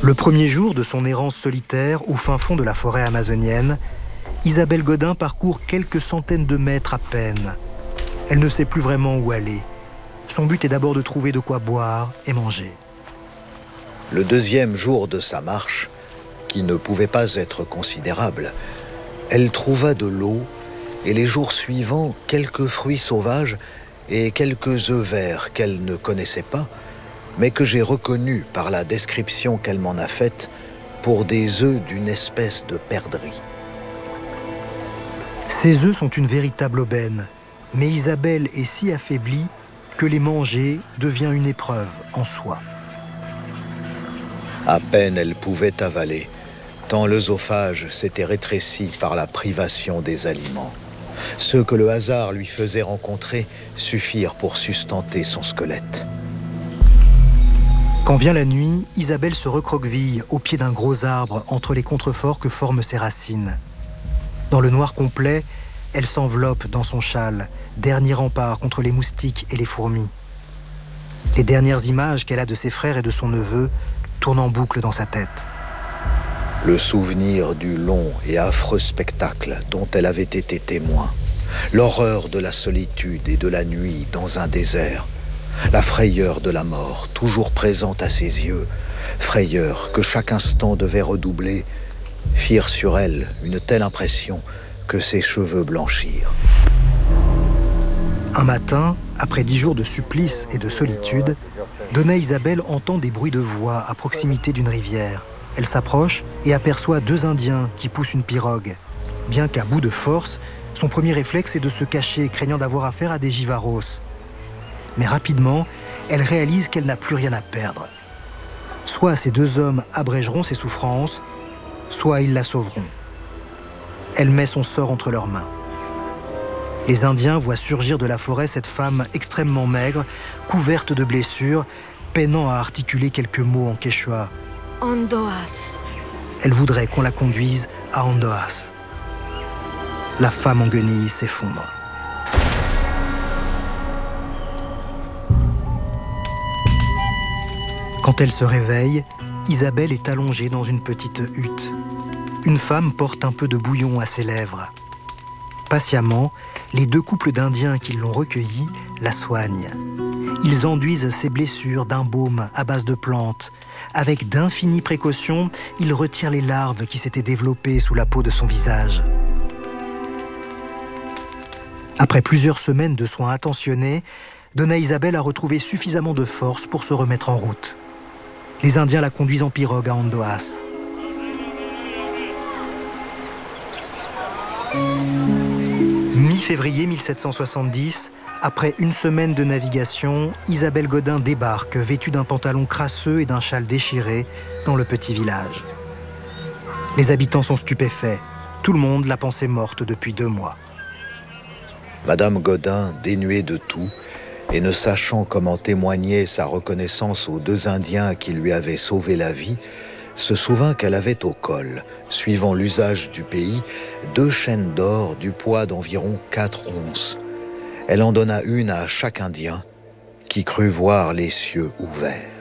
Le premier jour de son errance solitaire au fin fond de la forêt amazonienne, Isabelle Godin parcourt quelques centaines de mètres à peine. Elle ne sait plus vraiment où aller. Son but est d'abord de trouver de quoi boire et manger. Le deuxième jour de sa marche, qui ne pouvait pas être considérable, elle trouva de l'eau et les jours suivants quelques fruits sauvages et quelques œufs verts qu'elle ne connaissait pas, mais que j'ai reconnus par la description qu'elle m'en a faite pour des œufs d'une espèce de perdrix. Ces œufs sont une véritable aubaine, mais Isabelle est si affaiblie que les manger devient une épreuve en soi. À peine elle pouvait avaler, tant l'œsophage s'était rétréci par la privation des aliments. Ceux que le hasard lui faisait rencontrer suffirent pour sustenter son squelette. Quand vient la nuit, Isabelle se recroqueville au pied d'un gros arbre entre les contreforts que forment ses racines. Dans le noir complet, elle s'enveloppe dans son châle, dernier rempart contre les moustiques et les fourmis. Les dernières images qu'elle a de ses frères et de son neveu tournent en boucle dans sa tête. Le souvenir du long et affreux spectacle dont elle avait été témoin, l'horreur de la solitude et de la nuit dans un désert, la frayeur de la mort, toujours présente à ses yeux, frayeur que chaque instant devait redoubler, firent sur elle une telle impression que ses cheveux blanchirent. Un matin, après 10 jours de supplice et de solitude, Dona Isabelle entend des bruits de voix à proximité d'une rivière. Elle s'approche et aperçoit 2 Indiens qui poussent une pirogue. Bien qu'à bout de force, son premier réflexe est de se cacher, craignant d'avoir affaire à des givaros. Mais rapidement, elle réalise qu'elle n'a plus rien à perdre. Soit ces 2 hommes abrégeront ses souffrances, soit ils la sauveront. Elle met son sort entre leurs mains. Les Indiens voient surgir de la forêt cette femme extrêmement maigre, couverte de blessures, peinant à articuler quelques mots en quechua. Andoas. Elle voudrait qu'on la conduise à Andoas. La femme en guenille s'effondre. Quand elle se réveille, Isabelle est allongée dans une petite hutte. Une femme porte un peu de bouillon à ses lèvres. Patiemment, les 2 couples d'Indiens qui l'ont recueillie la soignent. Ils enduisent ses blessures d'un baume à base de plantes. Avec d'infinies précautions, ils retirent les larves qui s'étaient développées sous la peau de son visage. Après plusieurs semaines de soins attentionnés, Dona Isabelle a retrouvé suffisamment de force pour se remettre en route. Les Indiens la conduisent en pirogue à Andoas. Mi-février 1770, après une semaine de navigation, Isabelle Godin débarque, vêtue d'un pantalon crasseux et d'un châle déchiré, dans le petit village. Les habitants sont stupéfaits. Tout le monde l'a pensée morte depuis 2 mois. Madame Godin, dénuée de tout, et ne sachant comment témoigner sa reconnaissance aux 2 Indiens qui lui avaient sauvé la vie, se souvint qu'elle avait au col, suivant l'usage du pays, 2 chaînes d'or du poids d'environ 4 onces. Elle en donna une à chaque Indien, qui crut voir les cieux ouverts.